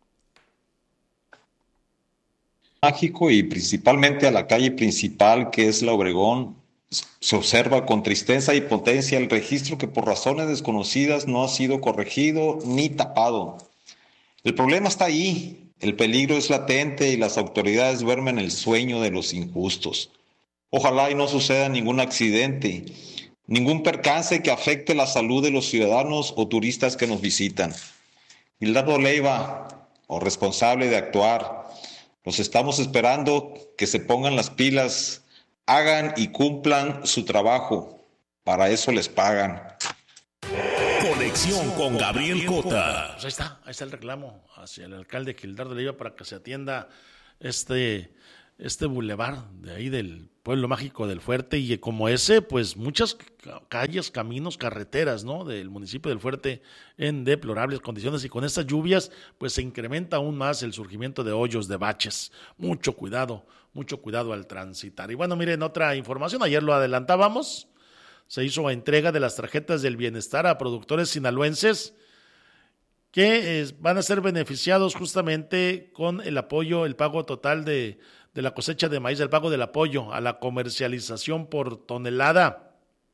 Mágico y principalmente a la calle principal, que es la Obregón, se observa con tristeza y potencia el registro que por razones desconocidas no ha sido corregido ni tapado. El problema está ahí, el peligro es latente y las autoridades duermen el sueño de los injustos. Ojalá y no suceda ningún accidente, ningún percance que afecte la salud de los ciudadanos o turistas que nos visitan. Gildardo Leiva, o responsable de actuar, los estamos esperando que se pongan las pilas, hagan y cumplan su trabajo. Para eso les pagan. Conexión con Gabriel Cota. Pues ahí está el reclamo hacia el alcalde Gildardo Leiva para que se atienda este bulevar de ahí del pueblo mágico del Fuerte, y como ese, pues muchas calles, caminos, carreteras, ¿no?, del municipio del Fuerte en deplorables condiciones, y con estas lluvias pues se incrementa aún más el surgimiento de hoyos, de baches. Mucho cuidado al transitar. Y bueno, miren, otra información, ayer lo adelantábamos, se hizo entrega de las tarjetas del bienestar a productores sinaloenses que van a ser beneficiados justamente con el apoyo, el pago total de la cosecha de maíz, el pago del apoyo a la comercialización por tonelada.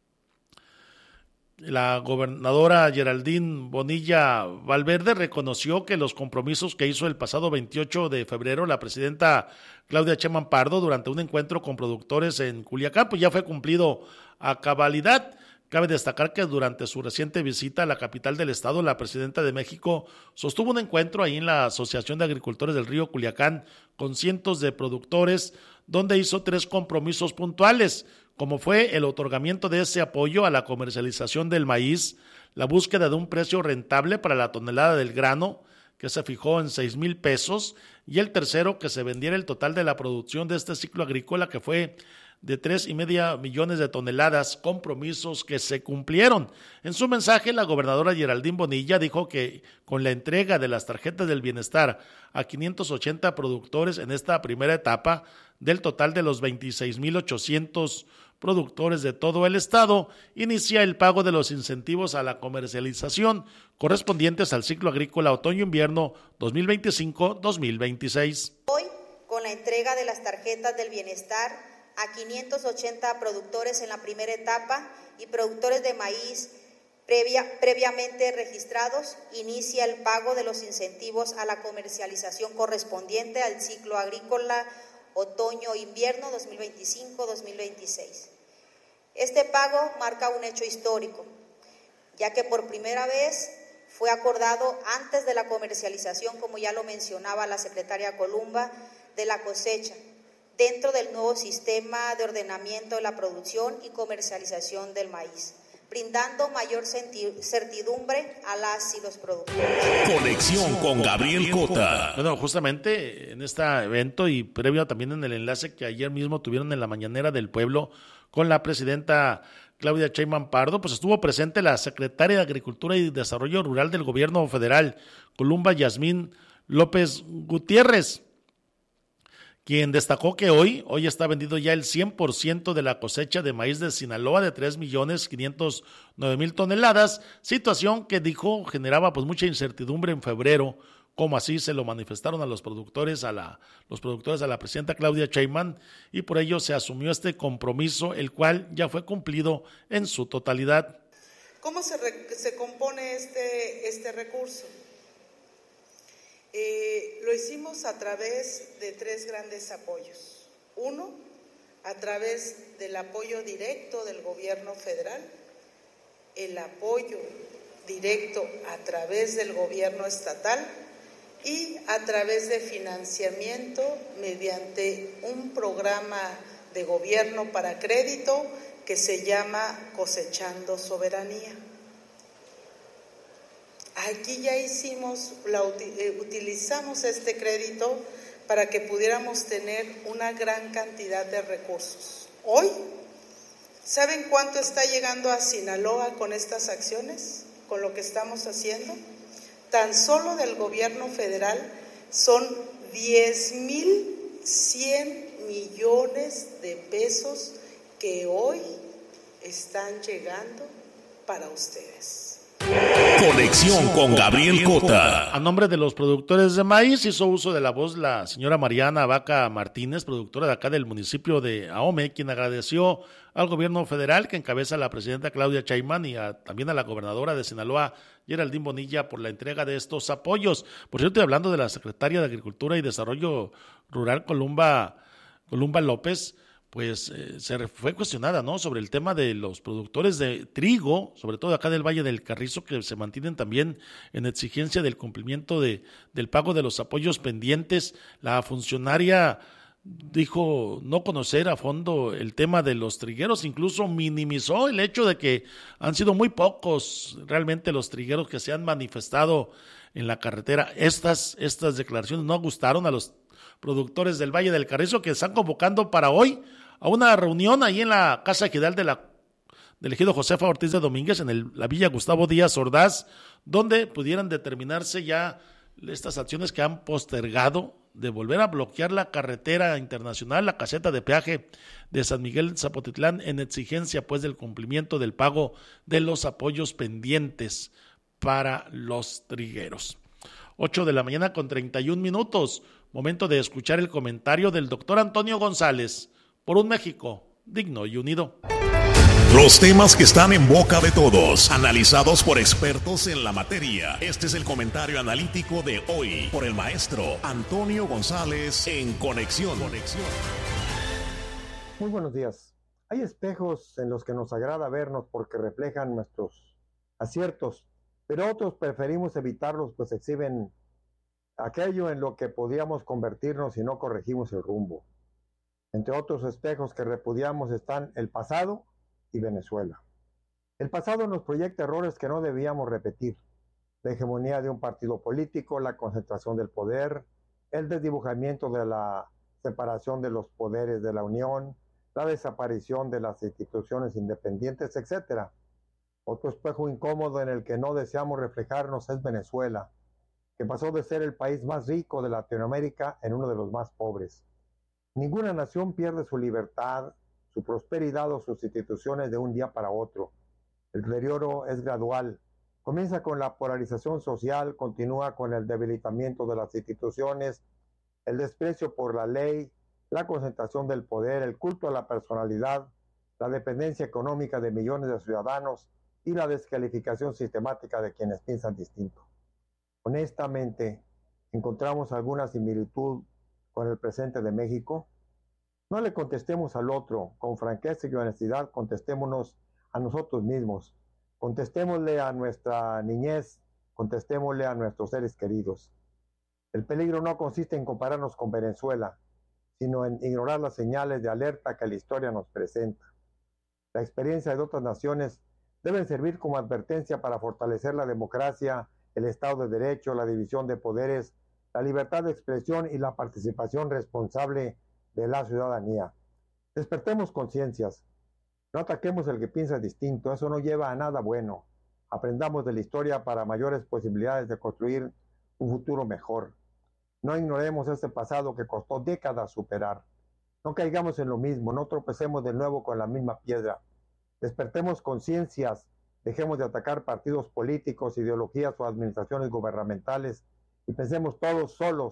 La gobernadora Geraldine Bonilla Valverde reconoció que los compromisos que hizo el pasado 28 de febrero la presidenta Claudia Sheinbaum Pardo durante un encuentro con productores en Culiacán, pues ya fue cumplido a cabalidad. Cabe destacar que durante su reciente visita a la capital del estado, la presidenta de México sostuvo un encuentro ahí en la Asociación de Agricultores del Río Culiacán con cientos de productores, donde hizo 3 compromisos puntuales, como fue el otorgamiento de ese apoyo a la comercialización del maíz, la búsqueda de un precio rentable para la tonelada del grano, que se fijó en 6,000 pesos, y el tercero, que se vendiera el total de la producción de este ciclo agrícola, que fue de 3,5 millones de toneladas, compromisos que se cumplieron. En su mensaje, la gobernadora Geraldine Bonilla dijo que con la entrega de las tarjetas del bienestar a 580 productores en esta primera etapa, del total de los 26,800 productores de todo el estado, inicia el pago de los incentivos a la comercialización correspondientes al ciclo agrícola otoño-invierno 2025-2026. Hoy, con la entrega de las tarjetas del bienestar a 580 productores en la primera etapa y productores de maíz previamente registrados, inicia el pago de los incentivos a la comercialización correspondiente al ciclo agrícola otoño-invierno 2025-2026. Este pago marca un hecho histórico, ya que por primera vez fue acordado antes de la comercialización, como ya lo mencionaba la secretaria Columba, de la cosecha, dentro del nuevo sistema de ordenamiento de la producción y comercialización del maíz, brindando mayor certidumbre a las y los productores. Conexión con Gabriel Cota. Bueno, justamente en este evento y previo también en el enlace que ayer mismo tuvieron en la mañanera del pueblo con la presidenta Claudia Sheinbaum Pardo, pues estuvo presente la secretaria de Agricultura y Desarrollo Rural del Gobierno Federal, Columba Yasmín López Gutiérrez, quien destacó que hoy está vendido ya el 100% de la cosecha de maíz de Sinaloa de 3,509,000 toneladas, situación que dijo generaba pues mucha incertidumbre en febrero, como así se lo manifestaron a los productores, a la presidenta Claudia Sheinbaum, y por ello se asumió este compromiso, el cual ya fue cumplido en su totalidad. ¿Cómo se compone este recurso? Lo hicimos a través de 3 grandes apoyos. Uno, a través del apoyo directo del gobierno federal, el apoyo directo a través del gobierno estatal y a través de financiamiento mediante un programa de gobierno para crédito que se llama Cosechando Soberanía. Aquí ya utilizamos este crédito para que pudiéramos tener una gran cantidad de recursos. Hoy, ¿saben cuánto está llegando a Sinaloa con estas acciones? Con lo que estamos haciendo. Tan solo del gobierno federal son 10,100 millones de pesos que hoy están llegando para ustedes. Conexión con Gabriel Cota. A nombre de los productores de maíz hizo uso de la voz la señora Mariana Vaca Martínez, productora de acá del municipio de Ahome, quien agradeció al gobierno federal que encabeza la presidenta Claudia Sheinbaum y también a la gobernadora de Sinaloa, Geraldine Bonilla, por la entrega de estos apoyos. Por cierto, hablando de la secretaria de Agricultura y Desarrollo Rural, Columba López, pues se fue cuestionada, ¿no?, sobre el tema de los productores de trigo, sobre todo acá del Valle del Carrizo, que se mantienen también en exigencia del cumplimiento del pago de los apoyos pendientes. La funcionaria dijo no conocer a fondo el tema de los trigueros, incluso minimizó el hecho de que han sido muy pocos realmente los trigueros que se han manifestado en la carretera. Estas declaraciones no gustaron a los productores del Valle del Carrizo, que están convocando para hoy a una reunión ahí en la Casa Ejidal del ejido Josefa Ortiz de Domínguez, en la Villa Gustavo Díaz Ordaz, donde pudieran determinarse ya estas acciones que han postergado de volver a bloquear la carretera internacional, la caseta de peaje de San Miguel Zapotitlán, en exigencia pues del cumplimiento del pago de los apoyos pendientes para los trigueros. 8:31 a.m, momento de escuchar el comentario del doctor Antonio González por un México digno y unido. Los temas que están en boca de todos, analizados por expertos en la materia. Este es el comentario analítico de hoy por el maestro Antonio González en Conexión. Muy buenos días. Hay espejos en los que nos agrada vernos porque reflejan nuestros aciertos, pero otros preferimos evitarlos pues exhiben aquello en lo que podíamos convertirnos si no corregimos el rumbo. Entre otros espejos que repudiamos están el pasado y Venezuela. El pasado nos proyecta errores que no debíamos repetir: la hegemonía de un partido político, la concentración del poder, el desdibujamiento de la separación de los poderes de la Unión, la desaparición de las instituciones independientes, etc. Otro espejo incómodo en el que no deseamos reflejarnos es Venezuela, que pasó de ser el país más rico de Latinoamérica en uno de los más pobres. Ninguna nación pierde su libertad, su prosperidad o sus instituciones de un día para otro. El deterioro es gradual. Comienza con la polarización social, continúa con el debilitamiento de las instituciones, el desprecio por la ley, la concentración del poder, el culto a la personalidad, la dependencia económica de millones de ciudadanos y la descalificación sistemática de quienes piensan distinto. Honestamente, ¿encontramos alguna similitud con el presente de México? No le contestemos al otro, con franqueza y honestidad contestémonos a nosotros mismos, contestémosle a nuestra niñez, contestémosle a nuestros seres queridos. El peligro no consiste en compararnos con Venezuela, sino en ignorar las señales de alerta que la historia nos presenta. La experiencia de otras naciones deben servir como advertencia para fortalecer la democracia, el Estado de Derecho, la división de poderes, la libertad de expresión y la participación responsable de la ciudadanía. Despertemos conciencias. No ataquemos el que piensa distinto, eso no lleva a nada bueno. Aprendamos de la historia para mayores posibilidades de construir un futuro mejor. No ignoremos este pasado que costó décadas superar. No caigamos en lo mismo, no tropecemos de nuevo con la misma piedra. Despertemos conciencias, dejemos de atacar partidos políticos, ideologías o administraciones gubernamentales y pensemos todos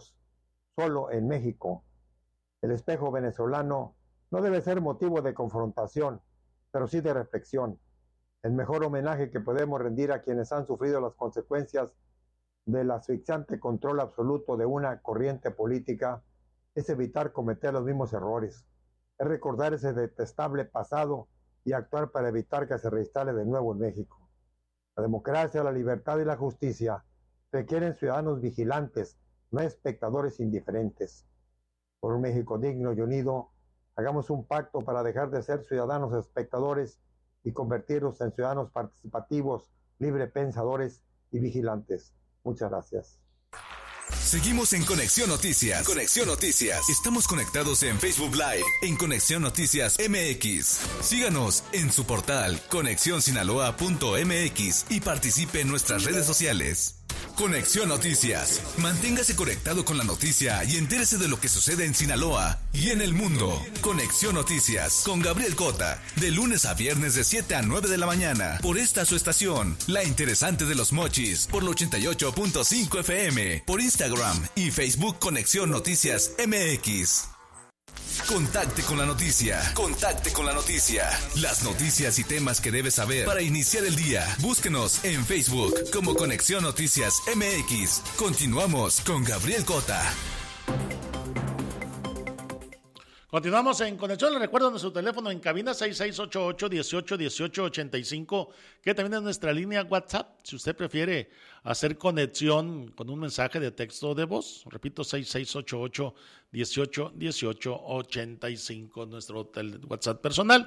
solo en México. El espejo venezolano no debe ser motivo de confrontación, pero sí de reflexión. El mejor homenaje que podemos rendir a quienes han sufrido las consecuencias del asfixiante control absoluto de una corriente política es evitar cometer los mismos errores, es recordar ese detestable pasado y actuar para evitar que se reinstale de nuevo en México. La democracia, la libertad y la justicia requieren ciudadanos vigilantes, no espectadores indiferentes. Por un México digno y unido, hagamos un pacto para dejar de ser ciudadanos espectadores y convertirnos en ciudadanos participativos, librepensadores y vigilantes. Muchas gracias. Seguimos en Conexión Noticias. Conexión Noticias. Estamos conectados en Facebook Live, en Conexión Noticias MX. Síganos en su portal conexionsinaloa.mx y participe en nuestras redes sociales. Conexión Noticias. Manténgase conectado con la noticia y entérese de lo que sucede en Sinaloa y en el mundo. Conexión Noticias con Gabriel Cota, de lunes a viernes de 7 a 9 de la mañana, por esta su estación, La Interesante de los Mochis, por el 88.5 FM, por Instagram y Facebook Conexión Noticias MX. Contacte con la noticia. Contacte con la noticia. Las noticias y temas que debes saber para iniciar el día. Búsquenos en Facebook como Conexión Noticias MX. Continuamos con Gabriel Cota. Continuamos en conexión. Les recuerdo nuestro teléfono en cabina 6688-181885, que también es nuestra línea WhatsApp. Si usted prefiere hacer conexión con un mensaje de texto o de voz, repito, 6688-181885, nuestro WhatsApp personal,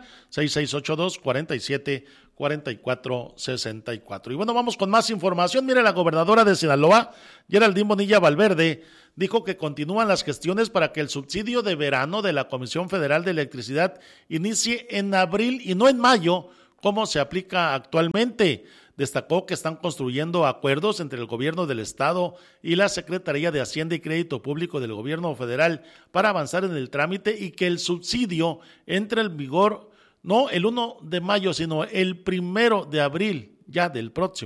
6682-474464. Y bueno, vamos con más información. Mire, la gobernadora de Sinaloa, Geraldine Bonilla Valverde, dijo que continúan las gestiones para que el subsidio de verano de la Comisión Federal de Electricidad inicie en abril y no en mayo, como se aplica actualmente. Destacó que están construyendo acuerdos entre el gobierno del estado y la Secretaría de Hacienda y Crédito Público del gobierno federal para avanzar en el trámite y que el subsidio entre en vigor no el 1 de mayo, sino el 1 de abril ya del próximo